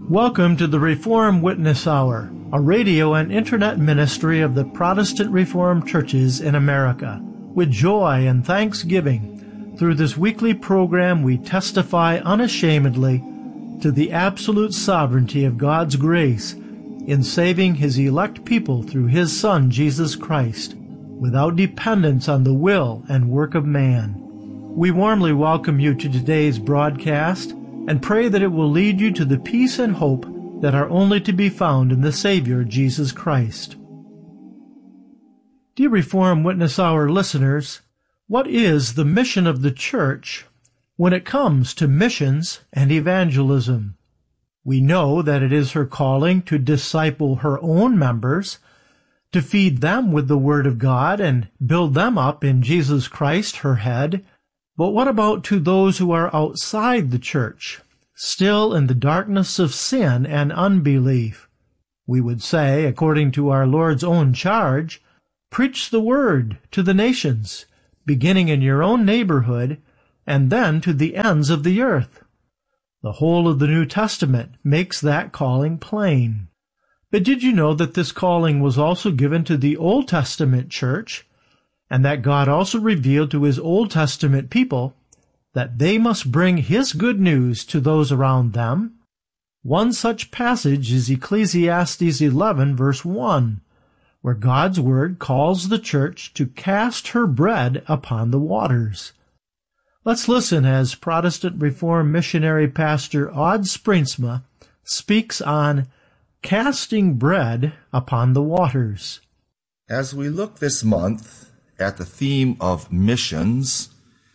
Welcome to the Reformed Witness Hour, a radio and internet ministry of the Protestant Reformed churches in America. With joy and thanksgiving, through this weekly program we testify unashamedly to the absolute sovereignty of God's grace in saving His elect people through His Son, Jesus Christ, without dependence on the will and work of man. We warmly welcome you to today's broadcast and pray that it will lead you to the peace and hope that are only to be found in the Savior, Jesus Christ. Dear Reformed Witness Hour listeners, what is the mission of the church when it comes to missions and evangelism? We know that it is her calling to disciple her own members, to feed them with the Word of God and build them up in Jesus Christ, her head. But what about to those who are outside the church, still in the darkness of sin and unbelief? We would say, according to our Lord's own charge, preach the Word to the nations, beginning in your own neighborhood, and then to the ends of the earth. The whole of the New Testament makes that calling plain. But did you know that this calling was also given to the Old Testament church, and that God also revealed to His Old Testament people that they must bring His good news to those around them? One such passage is Ecclesiastes 11, verse 1, where God's Word calls the church to cast her bread upon the waters. Let's listen as Protestant Reformed missionary pastor Odd Springsma speaks on casting bread upon the waters. As we look this month at the theme of missions,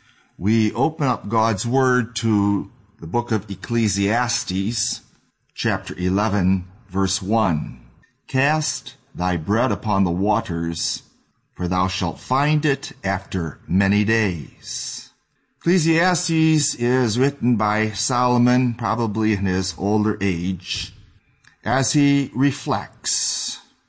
we open up God's Word to the book of Ecclesiastes, chapter 11, verse 1. Cast thy bread upon the waters, for thou shalt find it after many days. Ecclesiastes is written by Solomon, probably in his older age, as he reflects.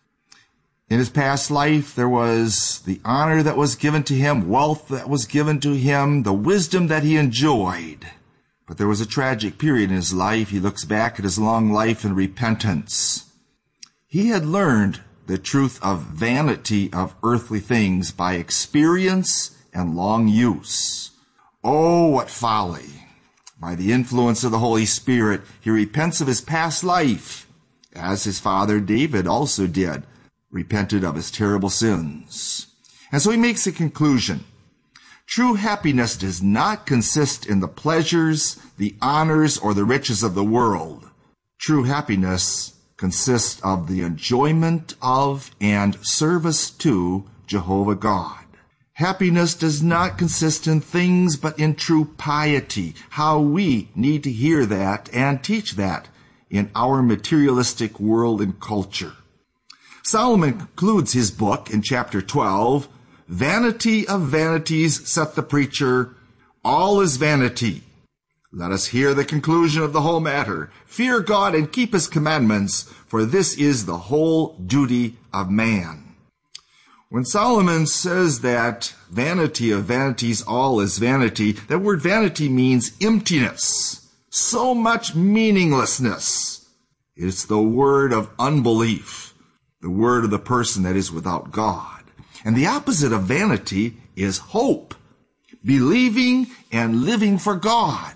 In his past life, there was the honor that was given to him, wealth that was given to him, the wisdom that he enjoyed. But there was a tragic period in his life. He looks back at his long life in repentance. He had learned the truth of vanity of earthly things by experience and long use. Oh, what folly! By the influence of the Holy Spirit, he repents of his past life, as his father David also did, repented of his terrible sins. And so he makes a conclusion. True happiness does not consist in the pleasures, the honors, or the riches of the world. True happiness consists of the enjoyment of and service to Jehovah God. Happiness does not consist in things, but in true piety. How we need to hear that and teach that in our materialistic world and culture. Solomon concludes his book in chapter 12, Vanity of vanities, saith the preacher, all is vanity. Let us hear the conclusion of the whole matter. Fear God and keep His commandments, for this is the whole duty of man. When Solomon says that vanity of vanities, all is vanity, that word vanity means emptiness, so much meaninglessness. It's the word of unbelief, the word of the person that is without God. And the opposite of vanity is hope, believing and living for God.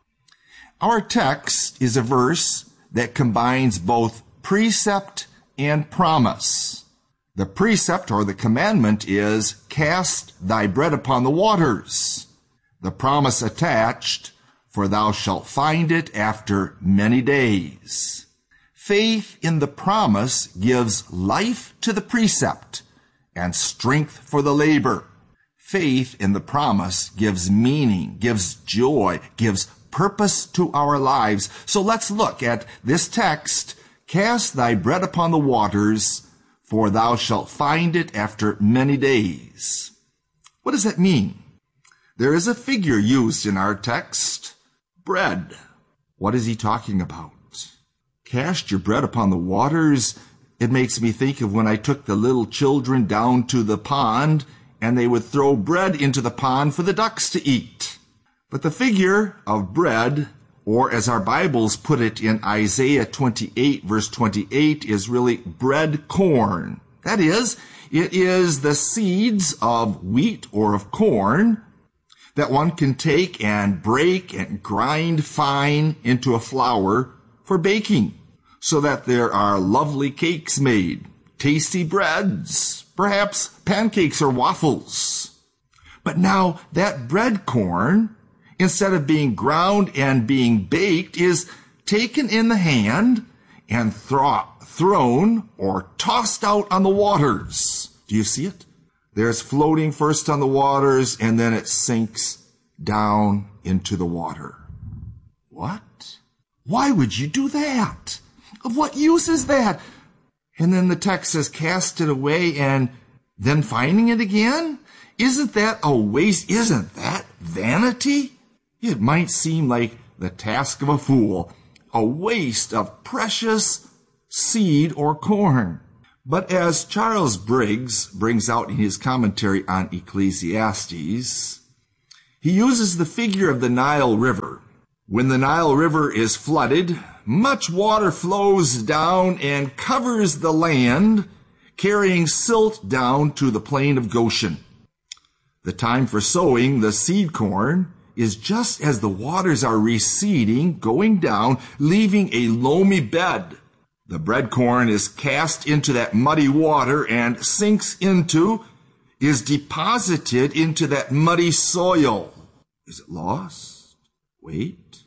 Our text is a verse that combines both precept and promise. The precept or the commandment is, cast thy bread upon the waters. The promise attached, for thou shalt find it after many days. Faith in the promise gives life to the precept and strength for the labor. Faith in the promise gives meaning, gives joy, gives purpose to our lives. So let's look at this text. Cast thy bread upon the waters, for thou shalt find it after many days. What does that mean? There is a figure used in our text, bread. What is he talking about? Cast your bread upon the waters. It makes me think of when I took the little children down to the pond and they would throw bread into the pond for the ducks to eat. But the figure of bread or as our Bibles put it in Isaiah 28, verse 28, is really bread corn. That is, it is the seeds of wheat or of corn that one can take and break and grind fine into a flour for baking, so that there are lovely cakes made, tasty breads, perhaps pancakes or waffles. But now that bread corn, instead of being ground and being baked, is taken in the hand and thrown or tossed out on the waters. Do you see it? There's floating first on the waters, and then it sinks down into the water. What? Why would you do that? Of what use is that? And then the text says, cast it away and then finding it again? Isn't that a waste? Isn't that vanity? It might seem like the task of a fool, a waste of precious seed or corn. But as Charles Briggs brings out in his commentary on Ecclesiastes, he uses the figure of the Nile River. When the Nile River is flooded, much water flows down and covers the land, carrying silt down to the plain of Goshen. The time for sowing the seed corn is just as the waters are receding, going down, leaving a loamy bed. The bread corn is cast into that muddy water and sinks into, is deposited into that muddy soil. Is it lost? Wait.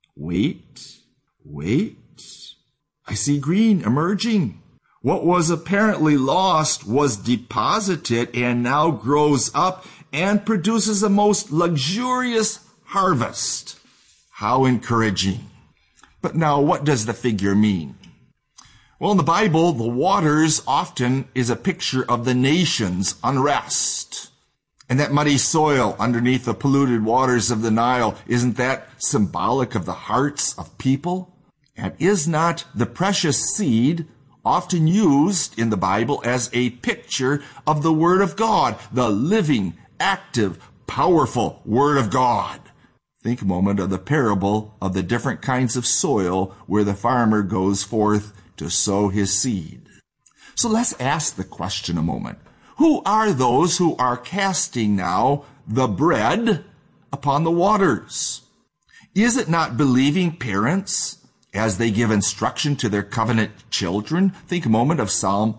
I see green emerging. What was apparently lost was deposited and now grows up and produces a most luxurious harvest. How encouraging. But now, what does the figure mean? Well, in the Bible, the waters often is a picture of the nation's unrest. And that muddy soil underneath the polluted waters of the Nile, isn't that symbolic of the hearts of people? And is not the precious seed often used in the Bible as a picture of the Word of God, the living, active, powerful Word of God? Think a moment of the parable of the different kinds of soil where the farmer goes forth to sow his seed. So let's ask the question a moment. Who are those who are casting now the bread upon the waters? Is it not believing parents as they give instruction to their covenant children? Think a moment of Psalm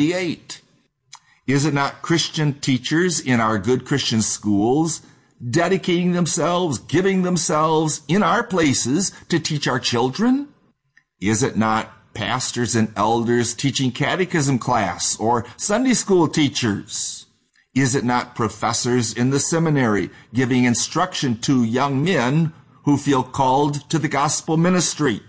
78. Is it not Christian teachers in our good Christian schools dedicating themselves, giving themselves in our places to teach our children? Is it not pastors and elders teaching catechism class or Sunday school teachers? Is it not professors in the seminary giving instruction to young men who feel called to the gospel ministry?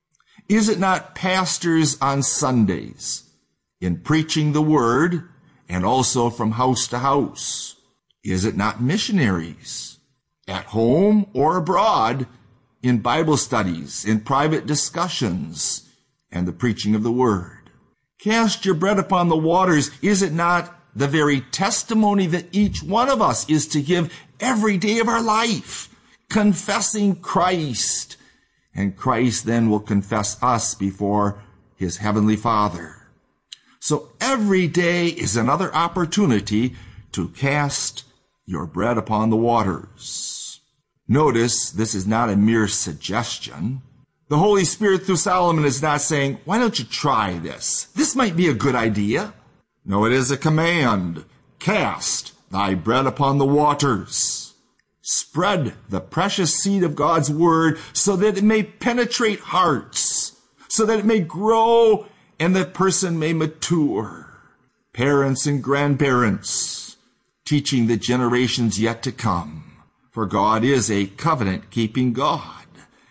Is it not pastors on Sundays in preaching the word and also from house to house? Is it not missionaries at home or abroad in Bible studies, in private discussions, and the preaching of the word? Cast your bread upon the waters. Is it not the very testimony that each one of us is to give every day of our life, confessing Christ? And Christ then will confess us before his heavenly Father. So every day is another opportunity to cast your bread upon the waters. Notice this is not a mere suggestion. The Holy Spirit through Solomon is not saying, why don't you try this? This might be a good idea. No, it is a command. Cast thy bread upon the waters. Spread the precious seed of God's word so that it may penetrate hearts, so that it may grow and the person may mature. Parents and grandparents, teaching the generations yet to come. For God is a covenant-keeping God.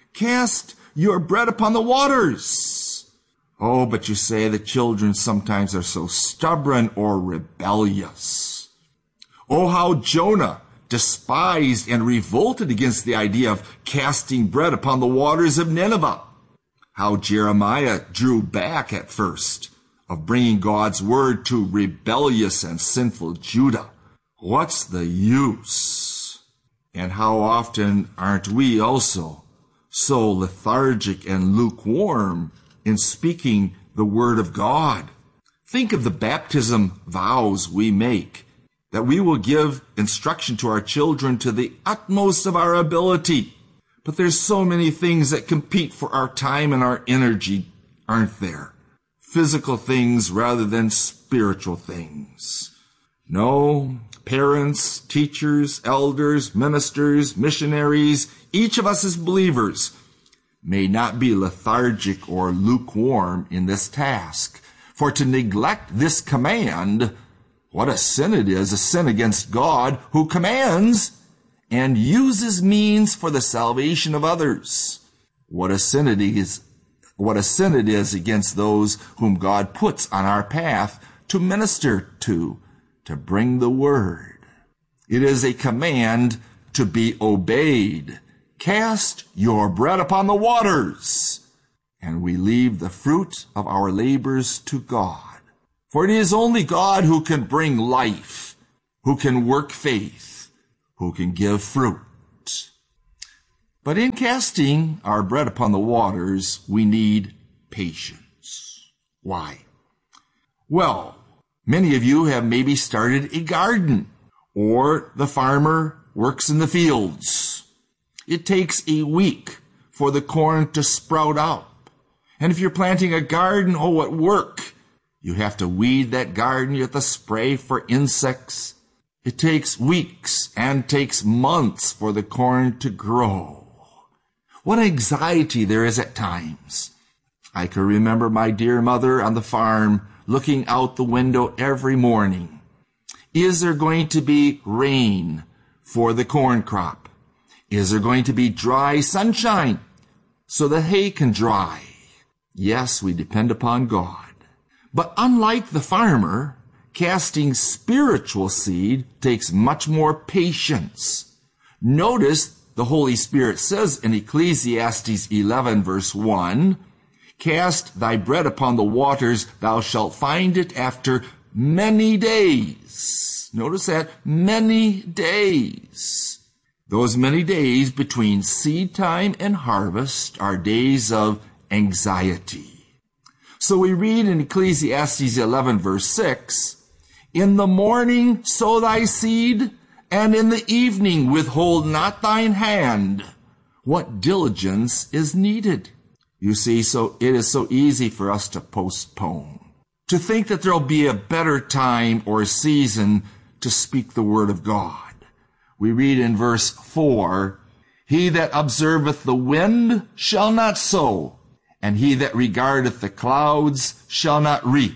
Cast your bread upon the waters. Oh, but you say the children sometimes are so stubborn or rebellious. Oh, how Jonah despised and revolted against the idea of casting bread upon the waters of Nineveh. How Jeremiah drew back at first of bringing God's word to rebellious and sinful Judah. What's the use? And how often aren't we also so lethargic and lukewarm in speaking the word of God. Think of the baptism vows we make, that we will give instruction to our children to the utmost of our ability. But there's so many things that compete for our time and our energy, aren't there? Physical things rather than spiritual things. No, parents, teachers, elders, ministers, missionaries, each of us as believers may not be lethargic or lukewarm in this task. For to neglect this command, what a sin it is, a sin against God who commands and uses means for the salvation of others. What a sin it is against those whom God puts on our path to minister to bring the word. It is a command to be obeyed. Cast your bread upon the waters, and we leave the fruit of our labors to God. For it is only God who can bring life, who can work faith, who can give fruit. But in casting our bread upon the waters, we need patience. Why? Well, many of you have maybe started a garden, or the farmer works in the fields. It takes a week for the corn to sprout up. And if you're planting a garden, what work! You have to weed that garden, you have to spray for insects. It takes weeks and takes months for the corn to grow. What anxiety there is at times. I can remember my dear mother on the farm looking out the window every morning. Is there going to be rain for the corn crop? Is there going to be dry sunshine so the hay can dry? Yes, we depend upon God. But unlike the farmer, casting spiritual seed takes much more patience. Notice the Holy Spirit says in Ecclesiastes 11 verse 1, "Cast thy bread upon the waters, thou shalt find it after many days." Notice that, many days. Those many days between seed time and harvest are days of anxiety. So we read in Ecclesiastes 11 verse 6, "In the morning sow thy seed, and in the evening withhold not thine hand." What diligence is needed? You see, so it is so easy for us to postpone, to think that there'll be a better time or season to speak the word of God. We read in verse 4, "He that observeth the wind shall not sow, and he that regardeth the clouds shall not reap."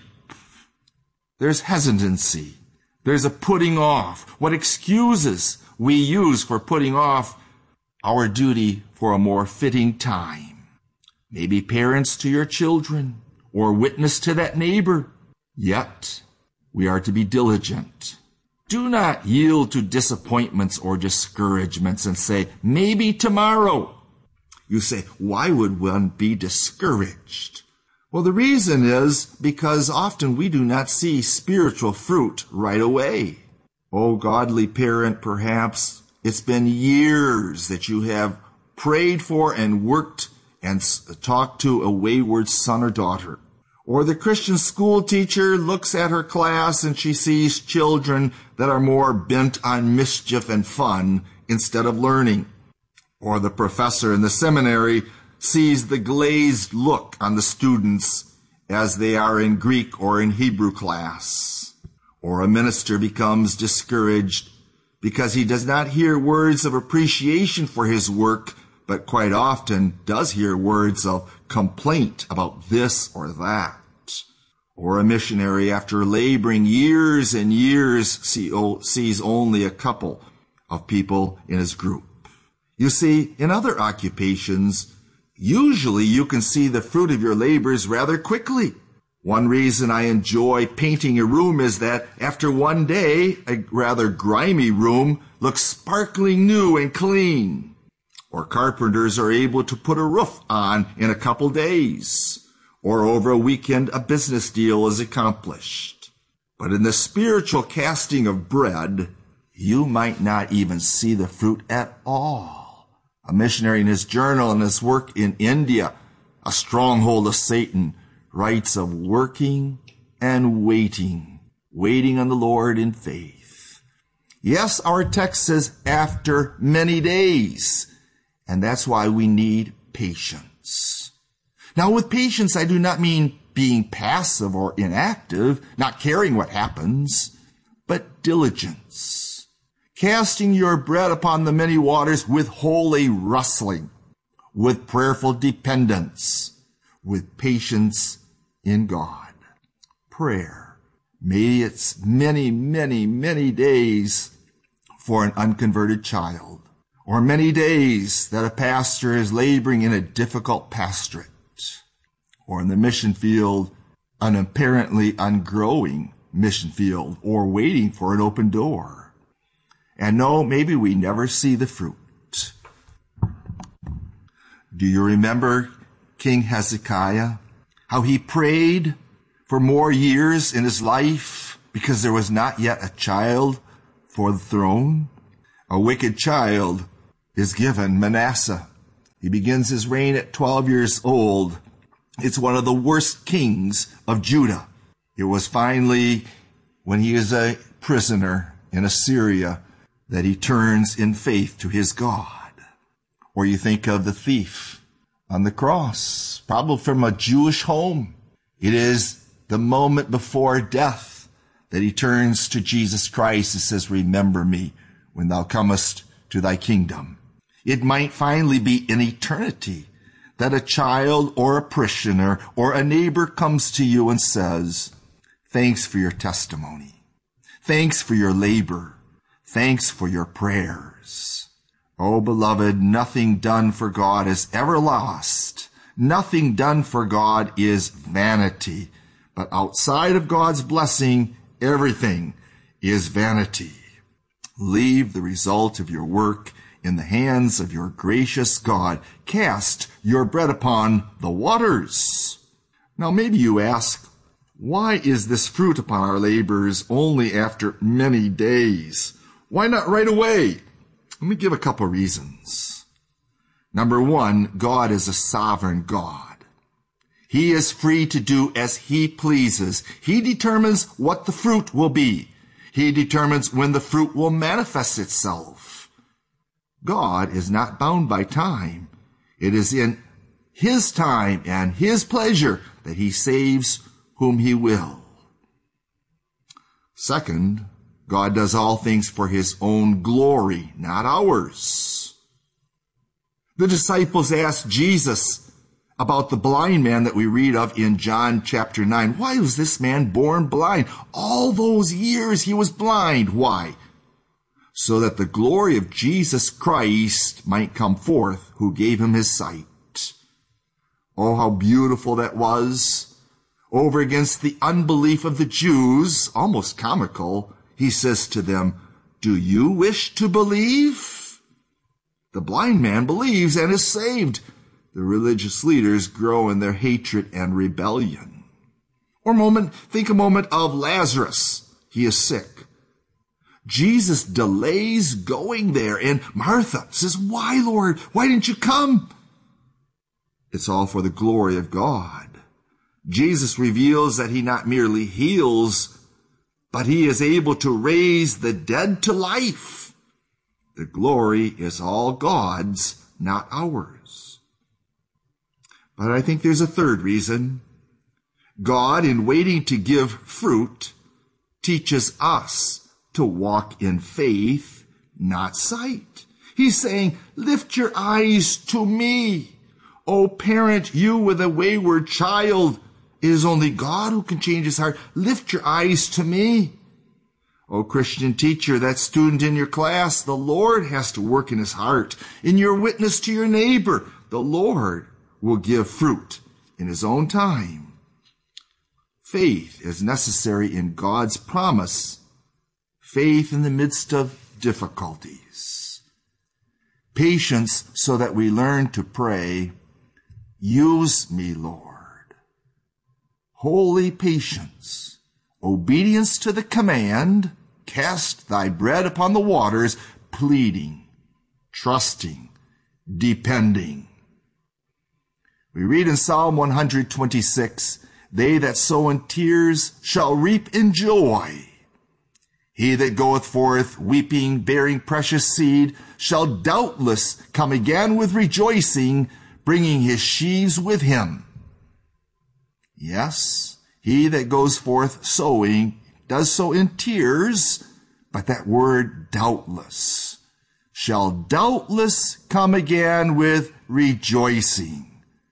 There's hesitancy. There's a putting off. What excuses we use for putting off our duty for a more fitting time. Maybe parents to your children, or witness to that neighbor. Yet, we are to be diligent. Do not yield to disappointments or discouragements and say, "Maybe tomorrow." You say, why would one be discouraged? Well, the reason is because often we do not see spiritual fruit right away. Oh, godly parent, perhaps it's been years that you have prayed for and worked and talked to a wayward son or daughter. Or the Christian school teacher looks at her class and she sees children that are more bent on mischief and fun instead of learning. Or the professor in the seminary sees the glazed look on the students as they are in Greek or in Hebrew class. Or a minister becomes discouraged because he does not hear words of appreciation for his work, but quite often does hear words of complaint about this or that. Or a missionary, after laboring years and years, sees only a couple of people in his group. You see, in other occupations, usually you can see the fruit of your labors rather quickly. One reason I enjoy painting a room is that after one day, a rather grimy room looks sparkling new and clean. Or carpenters are able to put a roof on in a couple days. Or over a weekend, a business deal is accomplished. But in the spiritual casting of bread, you might not even see the fruit at all a missionary in his journal and his work in India, a stronghold of Satan, writes of working and waiting on the Lord in faith. Yes, our text says after many days, and that's why we need patience. Now, with patience, I do not mean being passive or inactive, not caring what happens, but diligence. Casting your bread upon the many waters with holy wrestling, with prayerful dependence, with patience in God. Prayer. Maybe it's many, many, many days for an unconverted child, or many days that a pastor is laboring in a difficult pastorate, or in the mission field, an apparently ungrowing mission field, or waiting for an open door. And no, maybe we never see the fruit. Do you remember King Hezekiah? How he prayed for more years in his life because there was not yet a child for the throne? A wicked child is given, Manasseh. He begins his reign at 12 years old. It's one of the worst kings of Judah. It was finally when he is a prisoner in Assyria that he turns in faith to his God. Or you think of the thief on the cross, probably from a Jewish home. It is the moment before death that he turns to Jesus Christ and says, "Remember me when thou comest to thy kingdom." It might finally be in eternity that a child or a parishioner or a neighbor comes to you and says, "Thanks for your testimony. Thanks for your labor. Thanks for your prayers." Oh, beloved, nothing done for God is ever lost. Nothing done for God is vanity. But outside of God's blessing, everything is vanity. Leave the result of your work in the hands of your gracious God. Cast your bread upon the waters. Now maybe you ask, why is this fruit upon our labors only after many days? Why not right away? Let me give a couple reasons. Number one, God is a sovereign God. He is free to do as he pleases. He determines what the fruit will be. He determines when the fruit will manifest itself. God is not bound by time. It is in his time and his pleasure that he saves whom he will. Second, God does all things for his own glory, not ours. The disciples asked Jesus about the blind man that we read of in John chapter 9. Why was this man born blind? All those years he was blind. Why? So that the glory of Jesus Christ might come forth, who gave him his sight. Oh, how beautiful that was. Over against the unbelief of the Jews, almost comical, he says to them, "Do you wish to believe?" The blind man believes and is saved. The religious leaders grow in their hatred and rebellion. Think a moment of Lazarus. He is sick. Jesus delays going there, and Martha says, "Why, Lord? Why didn't you come?" It's all for the glory of God. Jesus reveals that he not merely heals, but he is able to raise the dead to life. The glory is all God's, not ours. But I think there's a third reason. God, in waiting to give fruit, teaches us to walk in faith, not sight. He's saying, "Lift your eyes to me. O parent, you with a wayward child, it is only God who can change his heart. Lift your eyes to me." Oh, Christian teacher, that student in your class, the Lord has to work in his heart. In your witness to your neighbor, the Lord will give fruit in his own time. Faith is necessary in God's promise. Faith in the midst of difficulties. Patience so that we learn to pray, "Use me, Lord." Holy patience. Obedience to the command, "Cast thy bread upon the waters," pleading, trusting, depending. We read in Psalm 126, "They that sow in tears shall reap in joy. He that goeth forth weeping, bearing precious seed, shall doubtless come again with rejoicing, bringing his sheaves with him." Yes, he that goes forth sowing does so in tears, but that word doubtless shall doubtless come again with rejoicing.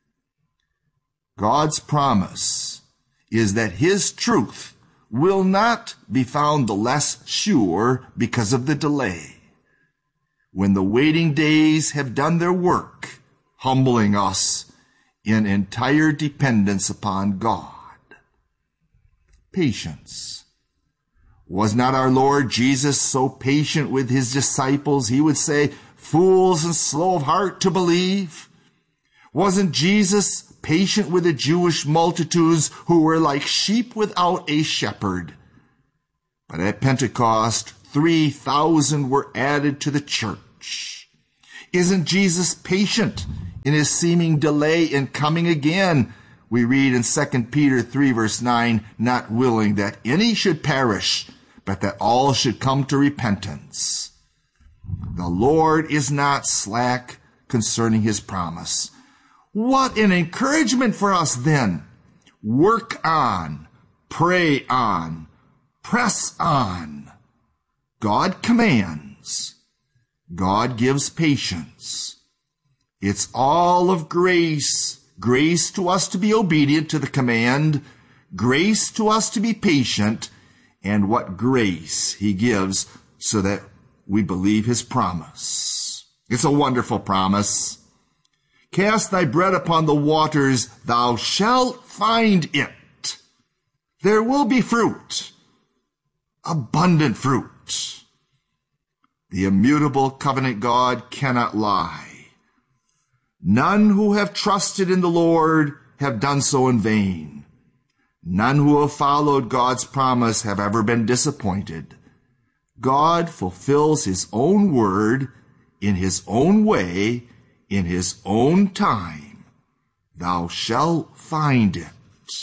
God's promise is that his truth will not be found the less sure because of the delay. When the waiting days have done their work, humbling us in entire dependence upon God. Patience. Was not our Lord Jesus so patient with his disciples, he would say, "Fools and slow of heart to believe"? Wasn't Jesus patient with the Jewish multitudes who were like sheep without a shepherd? But at Pentecost, 3,000 were added to the church. Isn't Jesus patient in his seeming delay in coming again? We read in 2 Peter 3 verse 9, "Not willing that any should perish, but that all should come to repentance." The Lord is not slack concerning his promise. What an encouragement for us then. Work on, pray on, press on. God commands. God gives patience. It's all of grace. Grace to us to be obedient to the command, grace to us to be patient, and what grace he gives so that we believe his promise. It's a wonderful promise. "Cast thy bread upon the waters, thou shalt find it." There will be fruit, abundant fruit. The immutable covenant God cannot lie. None who have trusted in the Lord have done so in vain. None who have followed God's promise have ever been disappointed. God fulfills his own word in his own way, in his own time. Thou shalt find it.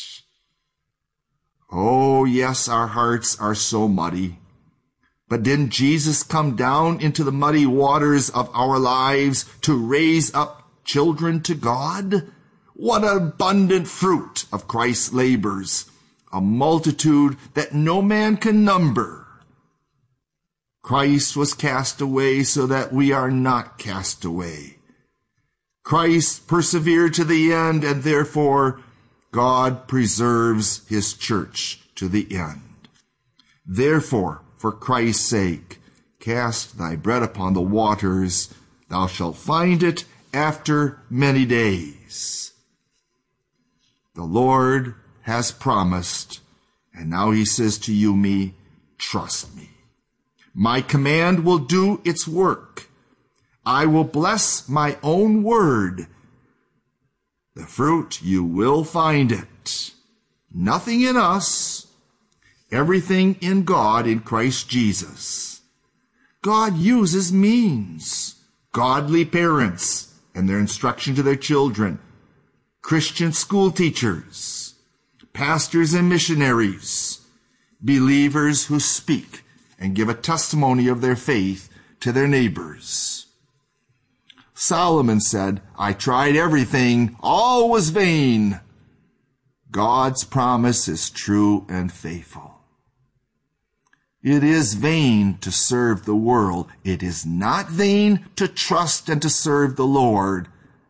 Oh, yes, our hearts are so muddy. But didn't Jesus come down into the muddy waters of our lives to raise up children to God? What abundant fruit of Christ's labors, a multitude that no man can number. Christ was cast away so that we are not cast away. Christ persevered to the end, and therefore God preserves his church to the end. Therefore, for Christ's sake, cast thy bread upon the waters, thou shalt find it after many days. The Lord has promised, and now he says to you, me, trust me. My command will do its work. I will bless my own word. The fruit, you will find it. Nothing in us, everything in God, in Christ Jesus. God uses means. Godly parents and their instruction to their children, Christian school teachers, pastors and missionaries, believers who speak and give a testimony of their faith to their neighbors. Solomon said, I tried everything, all was vain. God's promise is true and faithful. It is vain to serve the world. It is not vain to trust and to serve the Lord.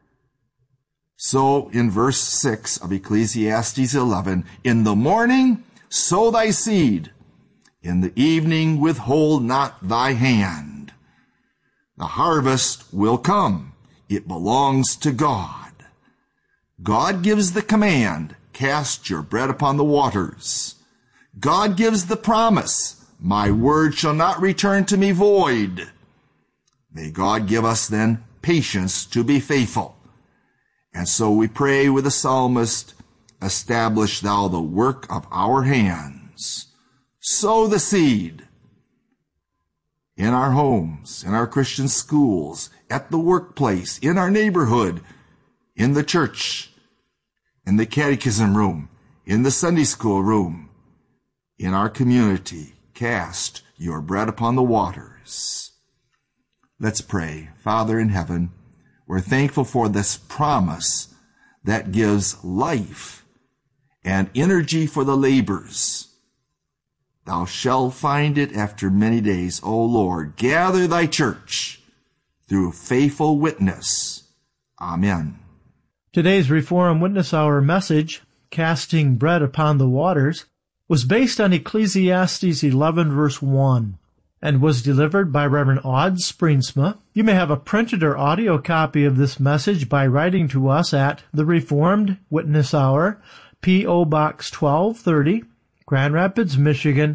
So in verse 6 of Ecclesiastes 11, in the morning sow thy seed, in the evening withhold not thy hand. The harvest will come. It belongs to God. God gives the command, cast your bread upon the waters. God gives the promise, my word shall not return to me void. May God give us then patience to be faithful. And so we pray with the psalmist, establish thou the work of our hands. Sow the seed in our homes, in our Christian schools, at the workplace, in our neighborhood, in the church, in the catechism room, in the Sunday school room, in our community. Cast your bread upon the waters. Let's pray. Father in heaven, we're thankful for this promise that gives life and energy for the labors. Thou shalt find it after many days, O Lord. Gather thy church through faithful witness. Amen. Today's Reform Witness Hour message, Casting Bread Upon the Waters, was based on Ecclesiastes 11, verse 1, and was delivered by Reverend Odd Springsma. You may have a printed or audio copy of this message by writing to us at the Reformed Witness Hour, P.O. Box 1230, Grand Rapids, Michigan,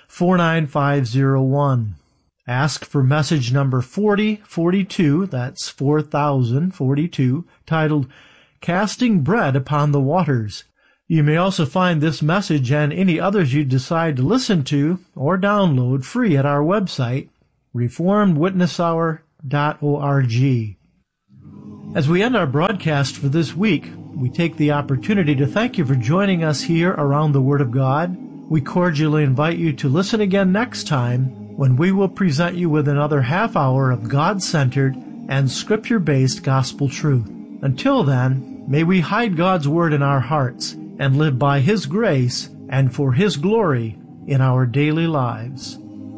49501. Ask for message number 4042, that's 4042, titled Casting Bread Upon the Waters. You may also find this message and any others you decide to listen to or download free at our website, reformedwitnesshour.org. As we end our broadcast for this week, we take the opportunity to thank you for joining us here around the Word of God. We cordially invite you to listen again next time when we will present you with another half hour of God-centered and Scripture-based gospel truth. Until then, may we hide God's Word in our hearts and live by His grace and for His glory in our daily lives.